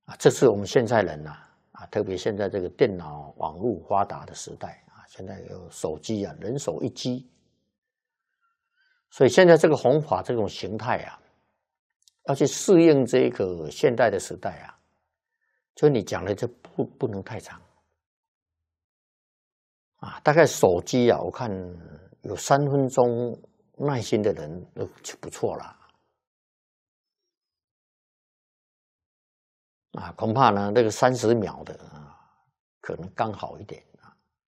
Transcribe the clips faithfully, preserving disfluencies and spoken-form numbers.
啊，这是我们现在人呐，啊，特别现在这个电脑网络发达的时代啊，现在有手机啊，人手一机，所以现在这个弘法这种形态啊，要去适应这个现代的时代啊，就你讲的就不不能太长啊，大概手机啊，我看有三分钟耐心的人都不错了。啊，恐怕呢，那个三十秒的啊，可能刚好一点啊。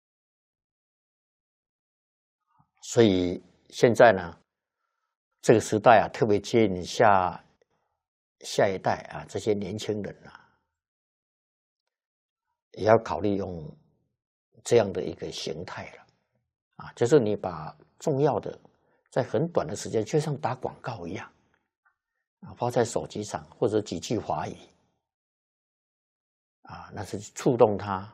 所以现在呢，这个时代啊，特别接引下下一代啊，这些年轻人啊，也要考虑用这样的一个形态了啊，就是你把重要的在很短的时间，就像打广告一样啊，发在手机上或者几句华语。啊，那是触动他，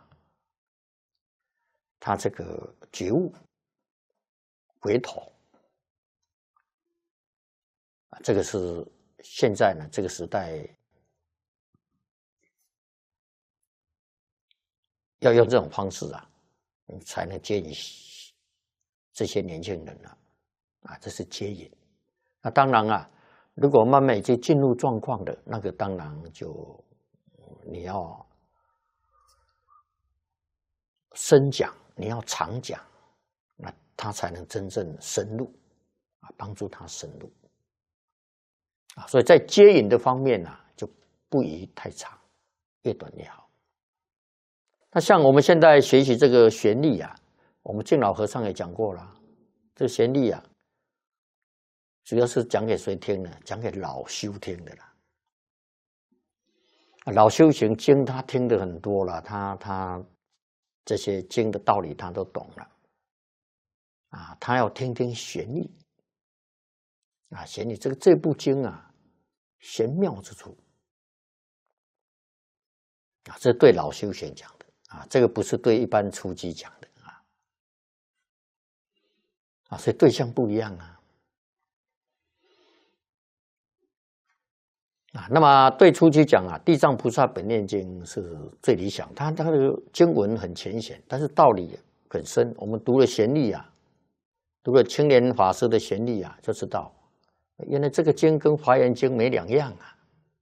他这个觉悟、回头啊，这个是现在呢这个时代要用这种方式啊，才能接引这些年轻人啊，啊，这是接引。那当然啊，如果慢慢已经进入状况的那个，当然就你要深讲，你要常讲，那他才能真正深入啊，帮助他深入啊。所以在接引的方面啊，就不宜太长，越短越好。那像我们现在学习这个旋律啊，我们敬老和尚也讲过了，这个旋律啊，主要是讲给谁听呢？讲给老修听的啦。老修行经他听的很多了，他他。这些经的道理他都懂了，啊，他要听听玄义，啊，玄义这个这部经啊，玄妙之处，啊，这对老修行讲的啊，这个不是对一般初级讲的啊，啊，所以对象不一样啊，啊，那么对初级讲啊，《地藏菩萨本愿经》是最理想，它它的经文很浅显，但是道理很深。我们读了玄义啊，读了青莲法师的玄义啊，就知道原来这个经跟《华严经》没两样啊，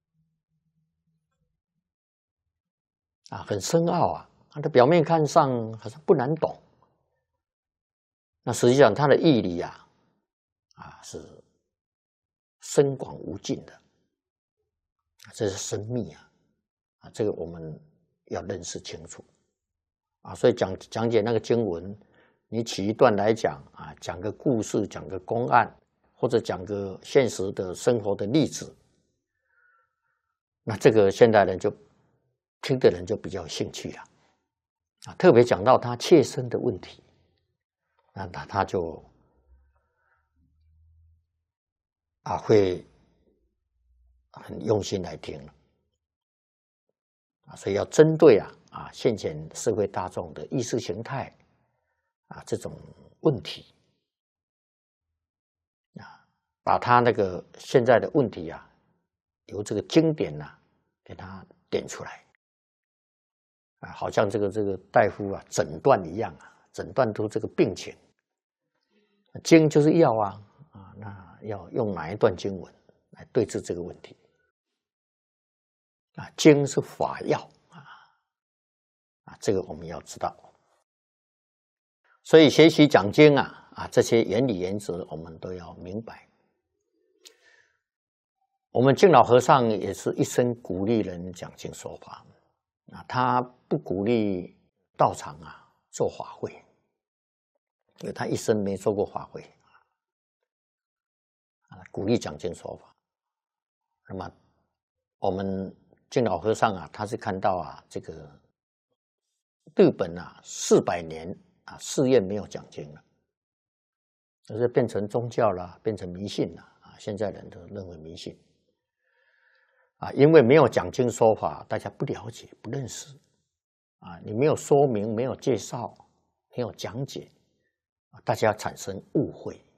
啊，很深奥啊。它的表面看上好像不难懂，那实际上它的义理啊，啊是深广无尽的。这是深密啊，啊，这个我们要认识清楚啊。所以讲讲解那个经文，你取一段来讲啊，讲个故事，讲个公案，或者讲个现实的生活的例子，那这个现代人就听的人就比较有兴趣了啊。特别讲到他切身的问题，那他他就啊会很用心来听了啊，所以要针对啊啊现前社会大众的意识形态啊这种问题啊，把他那个现在的问题啊，由这个经典呐、啊、给他点出来啊，好像这个这个大夫啊诊断一样啊，诊断出这个病情，经就是药啊啊，那要用哪一段经文来对治这个问题？啊，经是法药啊，啊，这个我们要知道。所以学习讲经啊，啊，这些原理原则我们都要明白。我们敬老和尚也是一生鼓励人讲经说法啊，他不鼓励道场啊做法会，因为他一生没做过法会啊，鼓励讲经说法。那么我们敬老和尚啊，他是看到啊，这个日本啊四百年啊寺院没有讲经了，就是变成宗教了，变成迷信了啊。现在人都认为迷信啊，因为没有讲经说法，大家不了解、不认识啊，你没有说明、没有介绍、没有讲解，大家产生误会